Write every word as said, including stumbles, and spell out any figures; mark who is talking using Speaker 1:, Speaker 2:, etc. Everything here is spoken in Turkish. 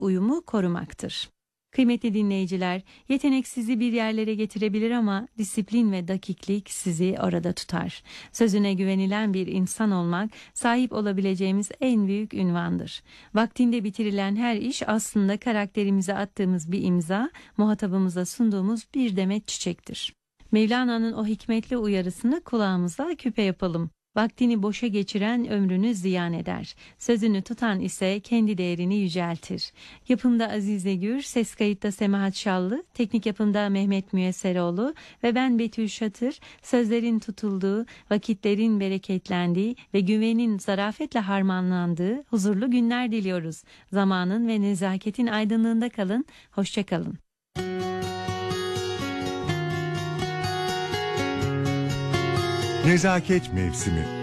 Speaker 1: uyumu korumaktır. Kıymetli dinleyiciler, yetenek sizi bir yerlere getirebilir ama disiplin ve dakiklik sizi orada tutar. Sözüne güvenilen bir insan olmak sahip olabileceğimiz en büyük ünvandır. Vaktinde bitirilen her iş aslında karakterimize attığımız bir imza, muhatabımıza sunduğumuz bir demet çiçektir. Mevlana'nın o hikmetli uyarısını kulağımıza küpe yapalım. Vaktini boşa geçiren ömrünü ziyan eder. Sözünü tutan ise kendi değerini yüceltir. Yapımda Azize Gür, ses kayıtta Semahat Şallı, teknik yapımda Mehmet Müyesseroğlu ve ben Betül Şatır, sözlerin tutulduğu, vakitlerin bereketlendiği ve güvenin zarafetle harmanlandığı huzurlu günler diliyoruz. Zamanın ve nezaketin aydınlığında kalın, hoşça kalın.
Speaker 2: Nezaket mevsimi.